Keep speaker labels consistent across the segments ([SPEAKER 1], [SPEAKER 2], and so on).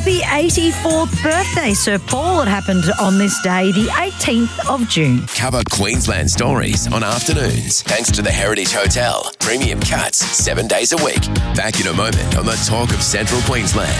[SPEAKER 1] Happy 84th birthday, Sir Paul. It happened on this day, the 18th of June.
[SPEAKER 2] Cover Queensland stories on afternoons. Thanks to the Heritage Hotel. Premium cuts 7 days a week. Back in a moment on the talk of Central Queensland.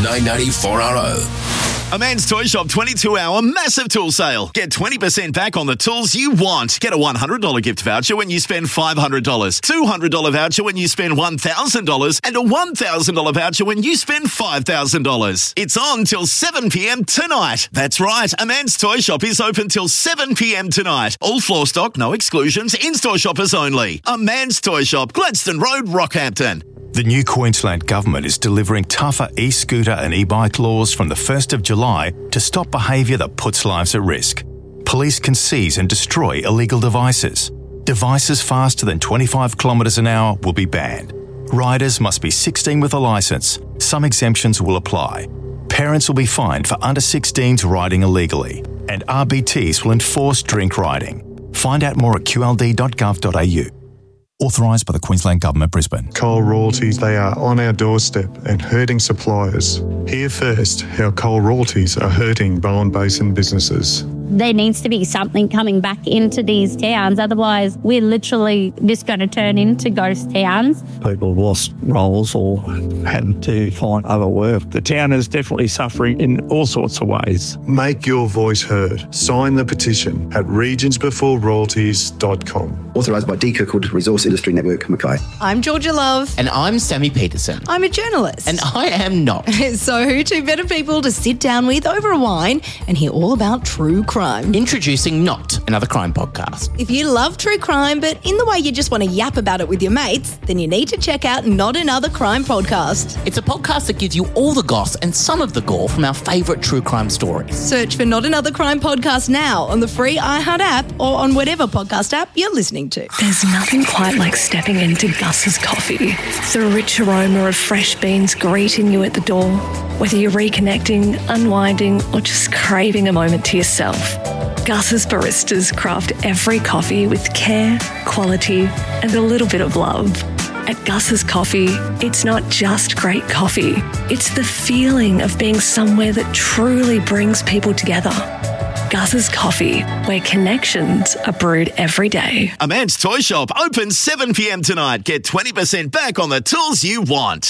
[SPEAKER 2] 994RO.
[SPEAKER 3] A Man's Toy Shop 22-hour massive tool sale. Get 20% back on the tools you want. Get a $100 gift voucher when you spend $500, $200 voucher when you spend $1,000, and a $1,000 voucher when you spend $5,000. It's on till 7 p.m. tonight. That's right. A Man's Toy Shop is open till 7 p.m. tonight. All floor stock, no exclusions, in-store shoppers only. A Man's Toy Shop, Gladstone Road, Rockhampton.
[SPEAKER 4] The new Queensland Government is delivering tougher e-scooter and e-bike laws from the 1st of July to stop behaviour that puts lives at risk. Police can seize and destroy illegal devices. Devices faster than 25 kilometres an hour will be banned. Riders must be 16 with a licence. Some exemptions will apply. Parents will be fined for under 16s riding illegally. And RBTs will enforce drink riding. Find out more at qld.gov.au. Authorised by the Queensland Government, Brisbane.
[SPEAKER 5] Coal royalties, they are on our doorstep and hurting suppliers. Hear first how coal royalties are hurting Bowen Basin businesses.
[SPEAKER 6] There needs to be something coming back into these towns. Otherwise, we're literally just going to turn into ghost towns.
[SPEAKER 7] People have lost roles or had to find other work. The town is definitely suffering in all sorts of ways.
[SPEAKER 5] Make your voice heard. Sign the petition at regionsbeforeroyalties.com.
[SPEAKER 8] Authorised by Decircled Resource Industry Network, Mackay.
[SPEAKER 9] I'm Georgia Love.
[SPEAKER 10] And I'm Sammy Peterson.
[SPEAKER 9] I'm a journalist.
[SPEAKER 10] And I am not.
[SPEAKER 9] So who two better people to sit down with over a wine and hear all about true crime?
[SPEAKER 10] Introducing Not Another Crime podcast.
[SPEAKER 9] If you love true crime, but in the way you just want to yap about it with your mates, then you need to check out Not Another Crime podcast.
[SPEAKER 10] It's a podcast that gives you all the goss and some of the gore from our favourite true crime stories.
[SPEAKER 9] Search for Not Another Crime podcast now on the free iHeart app or on whatever podcast app you're listening to.
[SPEAKER 11] There's nothing quite like stepping into Gus's coffee. The rich aroma of fresh beans greeting you at the door. Whether you're reconnecting, unwinding, or just craving a moment to yourself, Gus's baristas craft every coffee with care, quality, and a little bit of love. At Gus's Coffee, it's not just great coffee. It's the feeling of being somewhere that truly brings people together. Gus's Coffee, where connections are brewed every day.
[SPEAKER 3] A Man's Toy Shop opens 7 p.m. tonight. Get 20% back on the tools you want.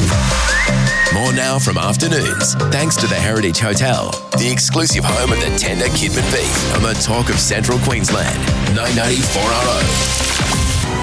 [SPEAKER 2] More now from afternoons. Thanks to the Heritage Hotel, the exclusive home of the tender kidman beef on the talk of Central Queensland. 994RO.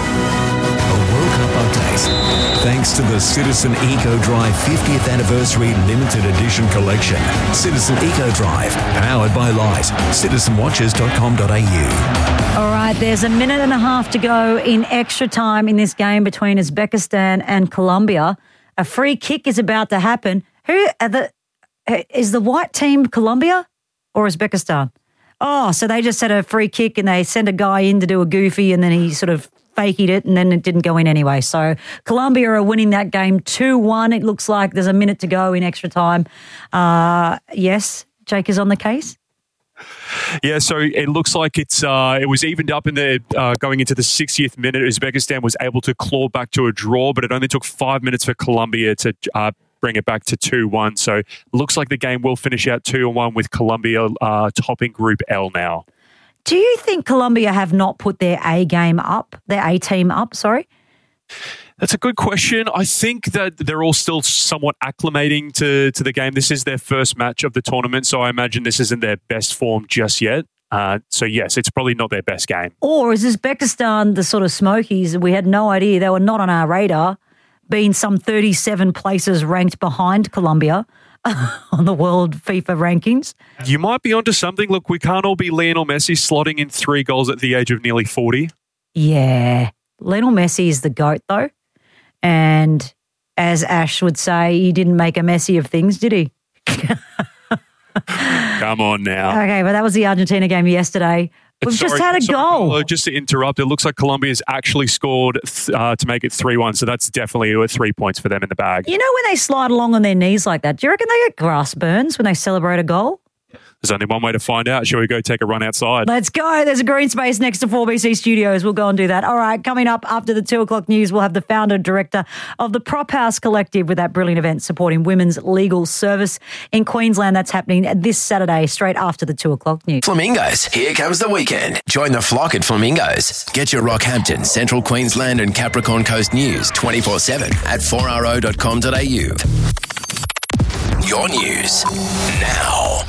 [SPEAKER 12] Thanks to the Citizen Eco Drive 50th Anniversary Limited Edition Collection. Citizen Eco Drive, powered by Light. citizenwatches.com.au.
[SPEAKER 1] All right, there's a minute and a half to go in extra time in this game between Uzbekistan and Colombia. A free kick is about to happen. Is the white team Colombia or Uzbekistan? Oh, so they just had a free kick and they sent a guy in to do a goofy and then he sort of faked it and then it didn't go in anyway. So Colombia are winning that game 2-1. It looks like there's a minute to go in extra time. Yes, Jake is on the case.
[SPEAKER 13] Yeah, so it looks like it was evened up in the going into the 60th minute. Uzbekistan was able to claw back to a draw, but it only took 5 minutes for Colombia to bring it back to 2-1. So it looks like the game will finish out 2-1 with Colombia topping Group L now.
[SPEAKER 1] Do you think Colombia have not put their A team up?
[SPEAKER 13] That's a good question. I think that they're all still somewhat acclimating to the game. This is their first match of the tournament, so I imagine this isn't their best form just yet. So, yes, it's probably not their best game.
[SPEAKER 1] Or is Uzbekistan the sort of Smokies? We had no idea. They were not on our radar, being some 37 places ranked behind Colombia on the world FIFA rankings.
[SPEAKER 13] You might be onto something. Look, we can't all be Lionel Messi slotting in 3 goals at the age of nearly 40.
[SPEAKER 1] Yeah. Lionel Messi is the GOAT, though. And as Ash would say, he didn't make a Messi of things, did he?
[SPEAKER 13] Come on now.
[SPEAKER 1] Okay, but that was the Argentina game yesterday. We've just had a goal.
[SPEAKER 13] Just to interrupt, it looks like Colombia's actually scored to make it 3-1, so that's definitely 3 points for them in the bag.
[SPEAKER 1] You know when they slide along on their knees like that, do you reckon they get grass burns when they celebrate a goal?
[SPEAKER 13] There's only one way to find out. Shall we go take a run outside?
[SPEAKER 1] Let's go. There's a green space next to 4BC Studios. We'll go and do that. All right, coming up after the 2 o'clock news, we'll have the founder and director of the Prop House Collective with that brilliant event supporting women's legal service in Queensland. That's happening this Saturday, straight after the 2 o'clock news.
[SPEAKER 2] Flamingos, here comes the weekend. Join the flock at Flamingos. Get your Rockhampton, Central Queensland and Capricorn Coast news 24/7 at 4ro.com.au. Your news now.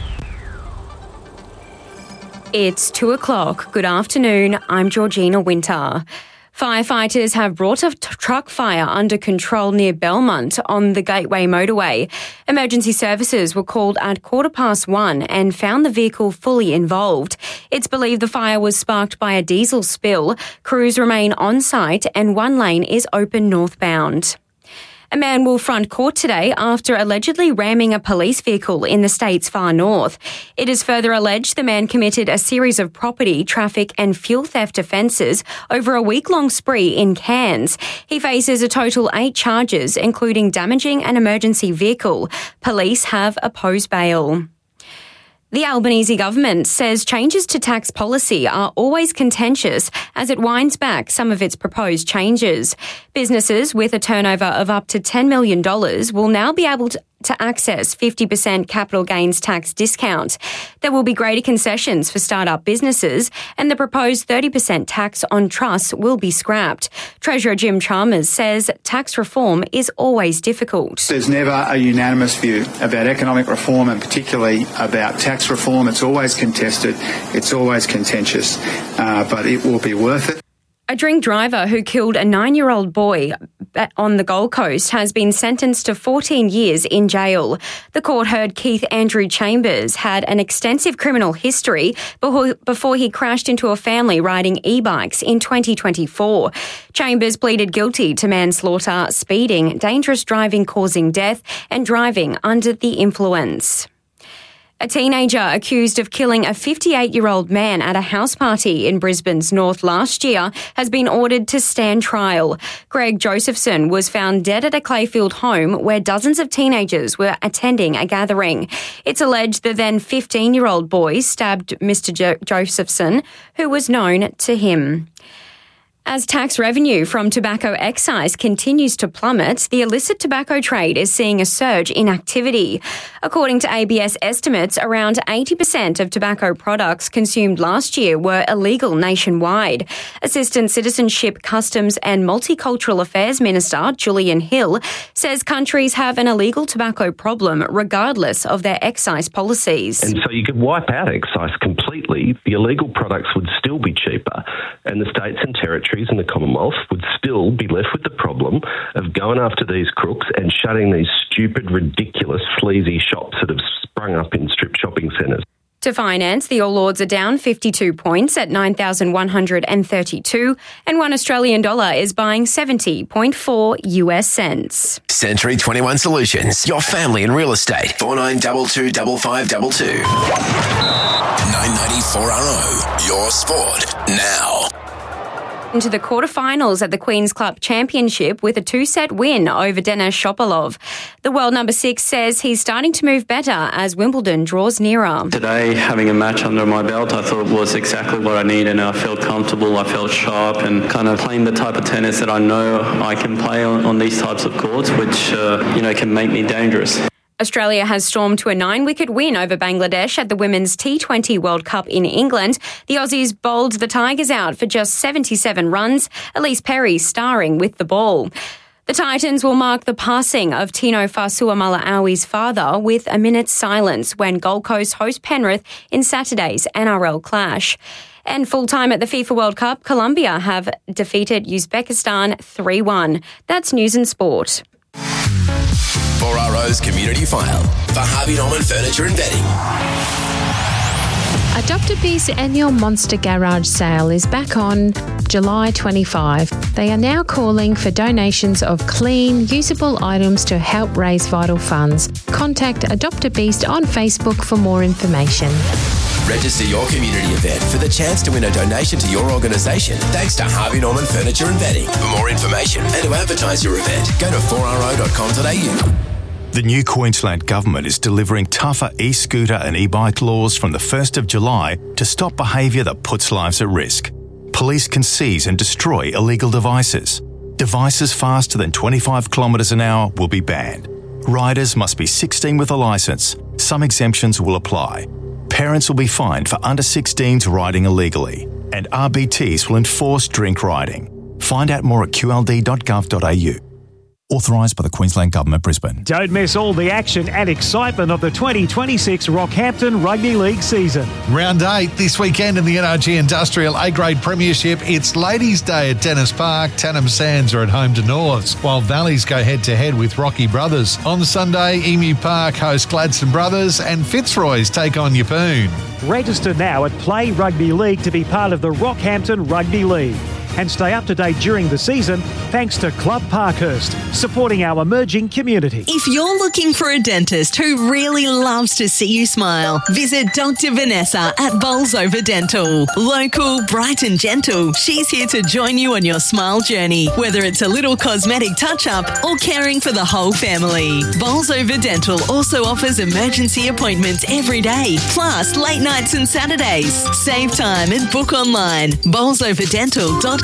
[SPEAKER 14] It's 2 o'clock. Good afternoon. I'm Georgina Winter. Firefighters have brought a truck fire under control near Belmont on the Gateway motorway. Emergency services were called at 1:15 and found the vehicle fully involved. It's believed the fire was sparked by a diesel spill. Crews remain on site and one lane is open northbound. A man will front court today after allegedly ramming a police vehicle in the state's far north. It is further alleged the man committed a series of property, traffic and fuel theft offences over a week-long spree in Cairns. He faces a total 8 charges, including damaging an emergency vehicle. Police have opposed bail. The Albanese government says changes to tax policy are always contentious as it winds back some of its proposed changes. Businesses with a turnover of up to $10 million will now be able to access 50% capital gains tax discount. There will be greater concessions for start-up businesses and the proposed 30% tax on trusts will be scrapped. Treasurer Jim Chalmers says tax reform is always difficult.
[SPEAKER 15] There's never a unanimous view about economic reform and particularly about tax reform. It's always contested, it's always contentious, but it will be worth it.
[SPEAKER 14] A drink driver who killed a 9-year-old boy on the Gold Coast has been sentenced to 14 years in jail. The court heard Keith Andrew Chambers had an extensive criminal history before he crashed into a family riding e-bikes in 2024. Chambers pleaded guilty to manslaughter, speeding, dangerous driving causing death, and driving under the influence. A teenager accused of killing a 58-year-old man at a house party in Brisbane's north last year has been ordered to stand trial. Greg Josephson was found dead at a Clayfield home where dozens of teenagers were attending a gathering. It's alleged the then 15-year-old boy stabbed Mr. Josephson, who was known to him. As tax revenue from tobacco excise continues to plummet, the illicit tobacco trade is seeing a surge in activity. According to ABS estimates, around 80% of tobacco products consumed last year were illegal nationwide. Assistant Citizenship, Customs and Multicultural Affairs Minister Julian Hill says countries have an illegal tobacco problem regardless of their excise policies.
[SPEAKER 16] And so you could wipe out excise completely. The illegal products would still be cheaper and the states and territories and the Commonwealth would still be left with the problem of going after these crooks and shutting these stupid, ridiculous, sleazy shops that have sprung up in strip shopping centres.
[SPEAKER 14] To finance, the All Ords are down 52 points at 9,132 and $1 Australian is buying 70.4 US cents.
[SPEAKER 2] Century 21 Solutions, your family in real estate. 4922 5522. 994RO, your sport now.
[SPEAKER 14] Into the quarterfinals at the Queen's Club Championship with a 2-set win over Denis Shapovalov. The world number 6 says he's starting to move better as Wimbledon draws nearer.
[SPEAKER 17] Today, having a match under my belt, I thought it was exactly what I needed, and I felt comfortable, I felt sharp, and kind of playing the type of tennis that I know I can play on these types of courts, which can make me dangerous.
[SPEAKER 14] Australia has stormed to a 9-wicket win over Bangladesh at the Women's T20 World Cup in England. The Aussies bowled the Tigers out for just 77 runs, Elise Perry starring with the ball. The Titans will mark the passing of Tino Fa'asuamaleaui's father with a minute's silence when Gold Coast host Penrith in Saturday's NRL clash. And full-time at the FIFA World Cup, Colombia have defeated Uzbekistan 3-1. That's news and sport.
[SPEAKER 2] 4RO's Community File for Harvey Norman Furniture and Bedding.
[SPEAKER 18] Adopt a Beast's annual Monster Garage sale is back on July 25. They are now calling for donations of clean, usable items to help raise vital funds. Contact Adopt a Beast on Facebook for more information.
[SPEAKER 2] Register your community event for the chance to win a donation to your organisation thanks to Harvey Norman Furniture and Bedding. For more information and to advertise your event, go to 4ro.com.au.
[SPEAKER 4] The new Queensland Government is delivering tougher e-scooter and e-bike laws from the 1st of July to stop behaviour that puts lives at risk. Police can seize and destroy illegal devices. Devices faster than 25 kilometres an hour will be banned. Riders must be 16 with a licence. Some exemptions will apply. Parents will be fined for under 16s riding illegally. And RBTs will enforce drink riding. Find out more at qld.gov.au. Authorised by the Queensland Government, Brisbane.
[SPEAKER 19] Don't miss all the action and excitement of the 2026 Rockhampton Rugby League season.
[SPEAKER 20] Round 8 this weekend in the NRG Industrial A-Grade Premiership. It's Ladies' Day at Dennis Park. Tannum Sands are at home to Norths, while Valleys go head-to-head with Rocky Brothers. On Sunday, Emu Park host Gladstone Brothers and Fitzroy's take on Yeppoon.
[SPEAKER 19] Register now at Play Rugby League to be part of the Rockhampton Rugby League. And stay up to date during the season thanks to Club Parkhurst, supporting our emerging community.
[SPEAKER 21] If you're looking for a dentist who really loves to see you smile, visit Dr. Vanessa at Bolsover Dental. Local, bright and gentle, she's here to join you on your smile journey, whether it's a little cosmetic touch-up or caring for the whole family. Bolsover Dental also offers emergency appointments every day, plus late nights and Saturdays. Save time and book online. bolsoverdental.com.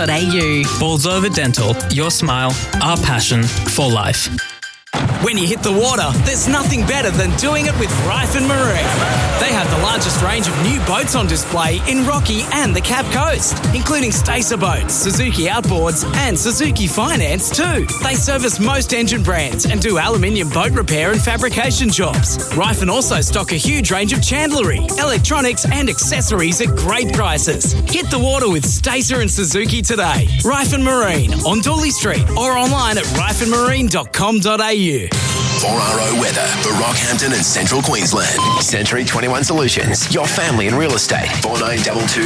[SPEAKER 22] Bolsover Dental, your smile, our passion for life.
[SPEAKER 23] When you hit the water, there's nothing better than doing it with Ryford Marine. They have the largest range of new boats on display in Rocky and the Cap Coast, including Stacer boats, Suzuki outboards and Suzuki Finance too. They service most engine brands and do aluminium boat repair and fabrication jobs. Ryford also stock a huge range of chandlery, electronics and accessories at great prices. Hit the water with Stacer and Suzuki today. Ryford Marine on Dooley Street or online at ryfordmarine.com.au.
[SPEAKER 2] 4RO weather for Rockhampton and Central Queensland. Century 21 Solutions, your family in real estate. 4922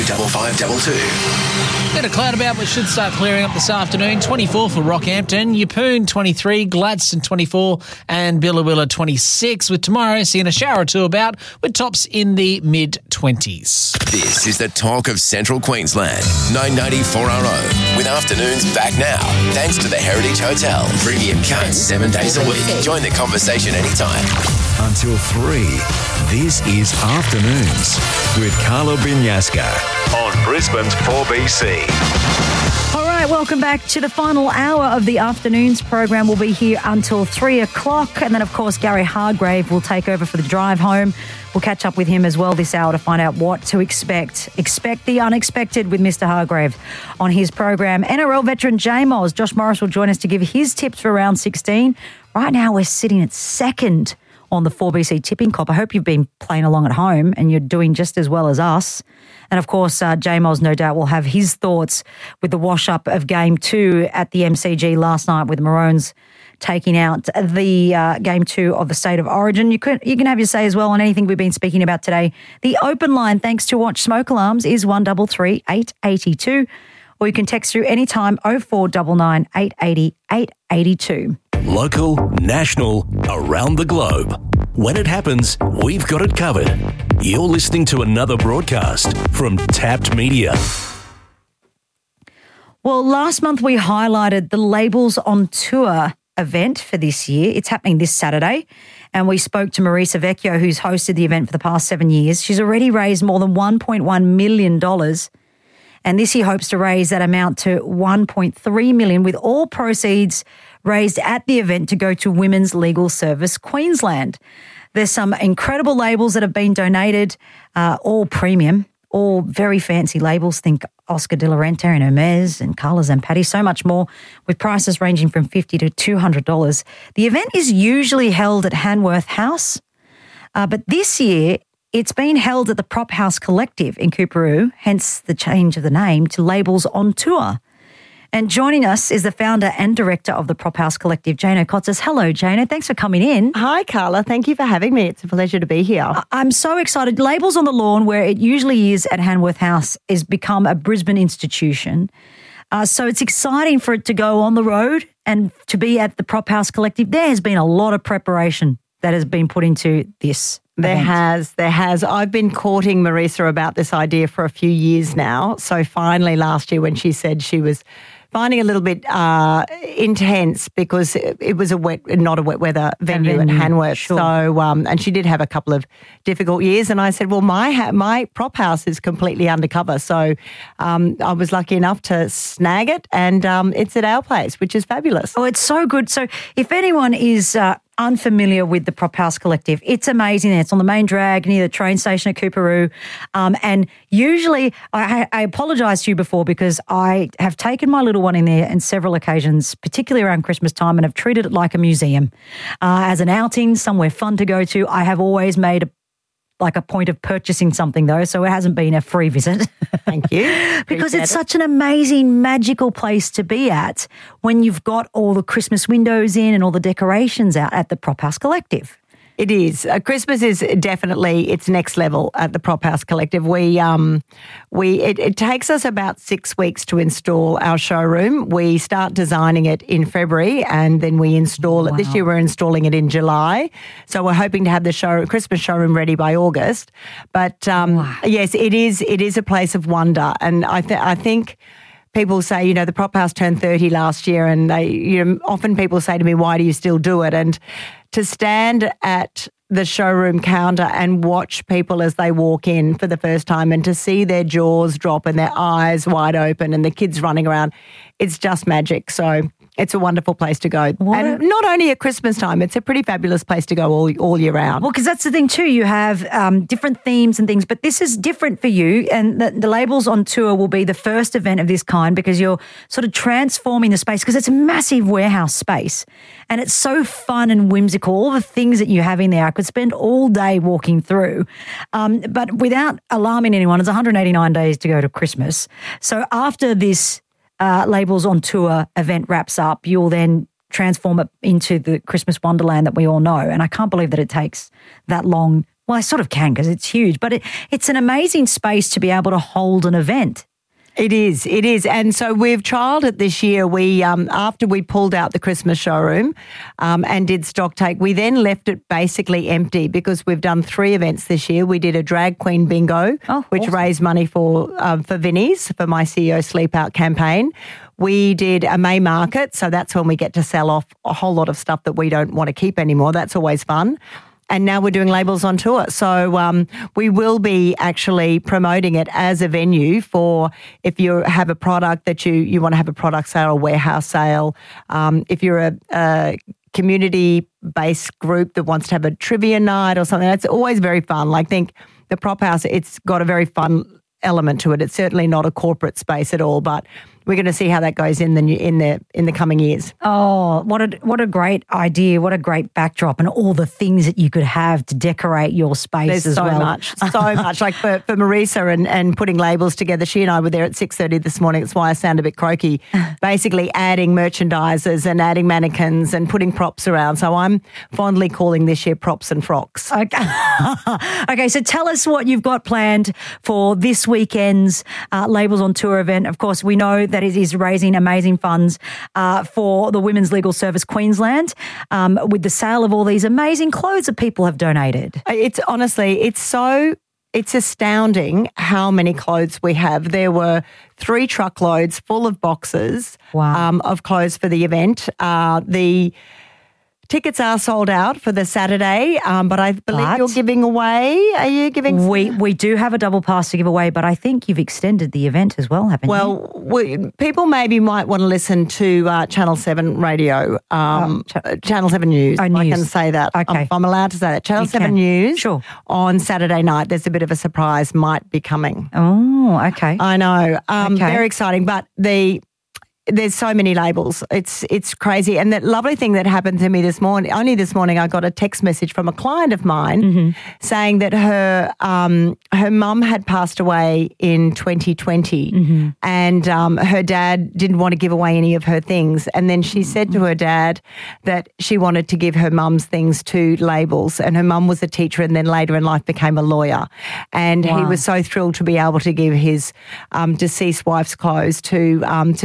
[SPEAKER 2] 5522.
[SPEAKER 24] Bit of cloud about, but should start clearing up this afternoon. 24 for Rockhampton, Yeppoon 23, Gladstone 24 and Billawilla 26, with tomorrow seeing a shower or two about with tops in the mid-20s.
[SPEAKER 2] This is the talk of Central Queensland. 990 4RO, with afternoons back now. Thanks to the Heritage Hotel. Premium cuts 7 days a week. Join the conversation anytime.
[SPEAKER 12] Until 3, this is Afternoons with Carla Binyaska on Brisbane's 4BC.
[SPEAKER 1] All right, welcome back to the final hour of the afternoons program. We'll be here until 3 o'clock. And then, of course, Gary Hargrave will take over for the drive home. We'll catch up with him as well this hour to find out what to expect. Expect the unexpected with Mr. Hargrave on his program. NRL veteran J-Moz, Josh Morris, will join us to give his tips for round 16. Right now, we're sitting at second on the 4BC tipping cop. I hope you've been playing along at home and you're doing just as well as us. And, of course, J-Moz, no doubt, will have his thoughts with the wash-up of Game 2 at the MCG last night with Maroons taking out the Game 2 of the State of Origin. You can have your say as well on anything we've been speaking about today. The open line, thanks to Watch Smoke Alarms, is 1338 882. Or you can text through anytime 0499 880 882.
[SPEAKER 12] Local, national, around the globe. When it happens, we've got it covered. You're listening to another broadcast from Tapped Media.
[SPEAKER 1] Well, last month we highlighted the Labels on Tour event for this year. It's happening this Saturday. And we spoke to Marisa Vecchio, who's hosted the event for the past 7 years. She's already raised more than $1.1 million. And this year hopes to raise that amount to $1.3 million, with all proceeds raised at the event to go to Women's Legal Service Queensland. There's some incredible labels that have been donated, all premium, all very fancy labels. Think Oscar de la Renta and Hermes and Carla Zampatti, so much more, with prices ranging from $50 to $200. The event is usually held at Hanworth House, but this year it's been held at the Prop House Collective in Coorparoo, hence the change of the name to Labels on Tour. And joining us is the founder and director of the Prop House Collective, Jano Kotzis. Hello, Jano. Thanks for coming in.
[SPEAKER 25] Hi, Carla. Thank you for having me. It's a pleasure to be here.
[SPEAKER 1] I'm so excited. Labels on the Lawn, where it usually is at Hanworth House, has become a Brisbane institution. So it's exciting for it to go on the road and to be at the Prop House Collective. There has been a lot of preparation that has been put into this.
[SPEAKER 25] There has. I've been courting Marisa about this idea for a few years now. So finally last year when she said she was finding a little bit intense because it was not a wet weather venue at Hanworth.
[SPEAKER 1] Sure.
[SPEAKER 25] So, and she did have a couple of difficult years. And I said, well, my prop house is completely undercover. So I was lucky enough to snag it, and it's at our place, which is fabulous.
[SPEAKER 1] Oh, it's so good. So if anyone is unfamiliar with the Prop House Collective, it's amazing. It's on the main drag near the train station at Coorparoo. And usually, I apologise to you before because I have taken my little one in there on several occasions, particularly around Christmas time, and have treated it like a museum. As an outing, somewhere fun to go to, I have always made a point of purchasing something though, so it hasn't been a free visit.
[SPEAKER 25] Thank you.
[SPEAKER 1] Because it's such an amazing, magical place to be at when you've got all the Christmas windows in and all the decorations out at the Prop House Collective.
[SPEAKER 25] It is. Christmas is definitely its next level at the Prop House Collective. It takes us about 6 weeks to install our showroom. We start designing it in February and then we install it. This year we're installing it in July. So we're hoping to have the Christmas showroom ready by August. But yes, it is a place of wonder. And I think people say, the Prop House turned 30 last year, and often people say to me, why do you still do it? And to stand at the showroom counter and watch people as they walk in for the first time and to see their jaws drop and their eyes wide open and the kids running around, it's just magic. So it's a wonderful place to go. And not only at Christmas time, it's a pretty fabulous place to go all year round.
[SPEAKER 1] Well, because that's the thing too. You have different themes and things, but this is different for you. And the Labels on Tour will be the first event of this kind because you're sort of transforming the space because it's a massive warehouse space and it's so fun and whimsical. All the things that you have in there, I could spend all day walking through. But without alarming anyone, it's 189 days to go to Christmas. So after this Labels on Tour event wraps up, you'll then transform it into the Christmas wonderland that we all know. And I can't believe that it takes that long. Well, I sort of can because it's huge, but it's an amazing space to be able to hold an event.
[SPEAKER 25] It is. And so we've trialled it this year. We after we pulled out the Christmas showroom and did stock take, we then left it basically empty because we've done 3 events this year. We did a drag queen bingo, which raised money for Vinnie's, for my CEO Sleep Out campaign. We did a May market, so that's when we get to sell off a whole lot of stuff that we don't want to keep anymore. That's always fun. And now we're doing Labels on Tour. So we will be actually promoting it as a venue for if you have a product that you want to have a product sale or warehouse sale. If you're a community-based group that wants to have a trivia night or something, that's always very fun. I think the Prop House, it's got a very fun element to it. It's certainly not a corporate space at all, but we're going to see how that goes in the coming years.
[SPEAKER 1] Oh, what a great idea! What a great backdrop, and all the things that you could have to decorate your space.
[SPEAKER 25] There's
[SPEAKER 1] as
[SPEAKER 25] so
[SPEAKER 1] well.
[SPEAKER 25] much. Like for Marisa and putting labels together. She and I were there at 6:30 this morning. That's why I sound a bit croaky. Basically, adding merchandisers and adding mannequins and putting props around. So I'm fondly calling this year Props and Frocks.
[SPEAKER 1] Okay, so tell us what you've got planned for this weekend's Labels on Tour event. Of course, we know that it is raising amazing funds for the Women's Legal Service Queensland with the sale of all these amazing clothes that people have donated.
[SPEAKER 25] It's astounding how many clothes we have. There were 3 truckloads full of boxes of clothes for the event. The tickets are sold out for the Saturday, but I believe you're giving away. Are you giving?
[SPEAKER 1] We do have a double pass to give away, but I think you've extended the event as well, haven't you?
[SPEAKER 25] People maybe might want to listen to Channel 7 radio, Channel 7 News.
[SPEAKER 1] News.
[SPEAKER 25] I can say that.
[SPEAKER 1] Okay.
[SPEAKER 25] I'm allowed to say that. Channel 7 News on Saturday night. There's a bit of a surprise might be coming.
[SPEAKER 1] Oh, okay.
[SPEAKER 25] I know. Very exciting, but there's so many labels. It's crazy. And the lovely thing that happened to me this morning, only this morning, I got a text message from a client of mine saying that her mum had passed away in 2020 and her dad didn't want to give away any of her things. And then she said to her dad that she wanted to give her mum's things to Labels, and her mum was a teacher and then later in life became a lawyer. And he was so thrilled to be able to give his deceased wife's clothes to this event.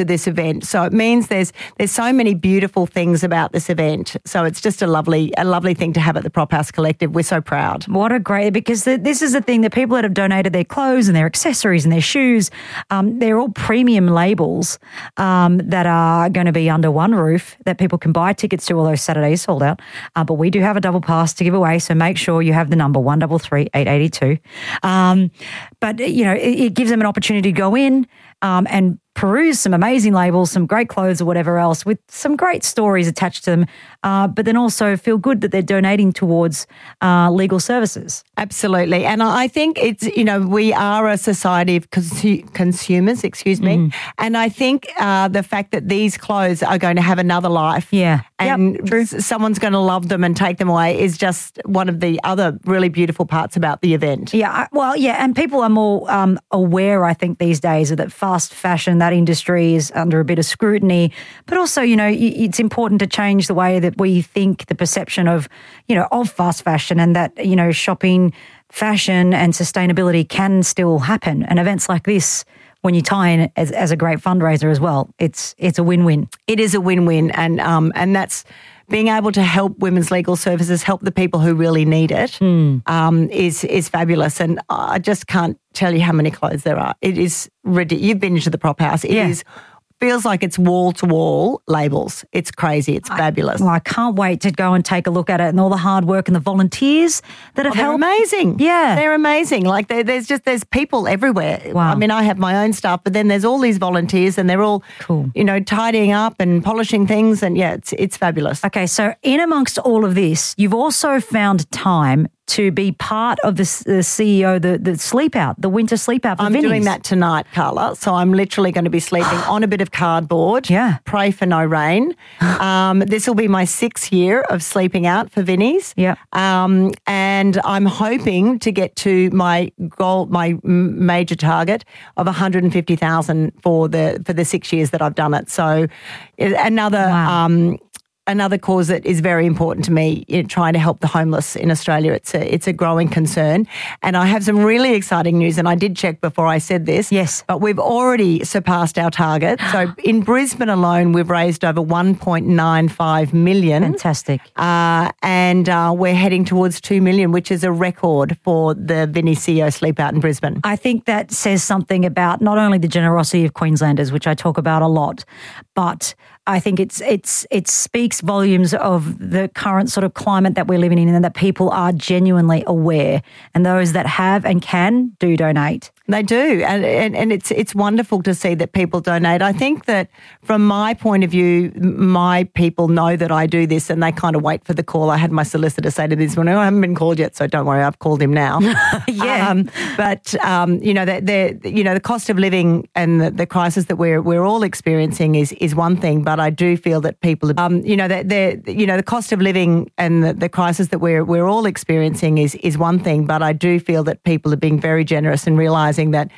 [SPEAKER 25] event. So it means there's so many beautiful things about this event. So it's just a lovely thing to have at the Prop House Collective. We're so proud.
[SPEAKER 1] What a great, because this is the thing, the people that have donated their clothes and their accessories and their shoes, they're all premium labels that are going to be under one roof that people can buy tickets to, although Saturday's sold out. But we do have a double pass to give away, so make sure you have the number 133-882. But, you know, it gives them an opportunity to go in and peruse some amazing labels, some great clothes or whatever else with some great stories attached to them, but then also feel good that they're donating towards legal services.
[SPEAKER 25] Absolutely. And I think it's, you know, we are a society of consumers, and I think the fact that these clothes are going to have another life and someone's going to love them and take them away is just one of the other really beautiful parts about the event.
[SPEAKER 1] Yeah, well, yeah, and people are more aware, I think, these days of that fast fashion, that industry is under a bit of scrutiny, but also, you know, it's important to change the way that we think, the perception of, you know, of fast fashion, and that, you know, shopping, fashion and sustainability can still happen. And events like this, when you tie in as a great fundraiser as well, it's a win-win.
[SPEAKER 25] It is a win-win, and that's being able to help women's legal services, help the people who really need it, is fabulous. And I just can't tell you how many clothes there are. It is ridiculous. You've been into the Prop House. It feels like it's wall-to-wall labels. It's crazy. It's fabulous.
[SPEAKER 1] I can't wait to go and take a look at it, and all the hard work and the volunteers that have helped.
[SPEAKER 25] They're amazing.
[SPEAKER 1] Yeah.
[SPEAKER 25] They're amazing. Like there's people everywhere.
[SPEAKER 1] Wow.
[SPEAKER 25] I mean, I have my own stuff, but then there's all these volunteers, and they're all, you know, tidying up and polishing things, and it's fabulous.
[SPEAKER 1] Okay, so in amongst all of this, you've also found time to be part of the CEO, the sleep out, the winter sleep out for
[SPEAKER 25] I'm
[SPEAKER 1] Vinnie's.
[SPEAKER 25] doing that tonight, Carla. So I'm literally going to be sleeping on a bit of cardboard.
[SPEAKER 1] Yeah.
[SPEAKER 25] Pray for no rain. This will be my 6th year of sleeping out for Vinnie's.
[SPEAKER 1] Yeah.
[SPEAKER 25] And I'm hoping to get to my goal, my major target of 150,000 for the 6 years that I've done it. So another cause that is very important to me, trying to help the homeless in Australia. It's a growing concern. And I have some really exciting news, and I did check before I said this.
[SPEAKER 1] Yes.
[SPEAKER 25] But we've already surpassed our target. So in Brisbane alone, we've raised over 1.95 million.
[SPEAKER 1] Fantastic.
[SPEAKER 25] And we're heading towards 2 million, which is a record for the Vinnie CEO Sleep Out in Brisbane.
[SPEAKER 1] I think that says something about not only the generosity of Queenslanders, which I talk about a lot, but I think it speaks volumes of the current sort of climate that we're living in, and that people are genuinely aware, and those that have and can do donate.
[SPEAKER 25] They do, and it's wonderful to see that people donate. I think that from my point of view, my people know that I do this, and they kind of wait for the call. I had my solicitor say to this one, I haven't been called yet, so don't worry, I've called him now. But you know, the cost of living and the crisis that we're all experiencing is one thing, but I do feel that people, the cost of living and the crisis that we're all experiencing is one thing, but I do feel that people are being very generous and realising that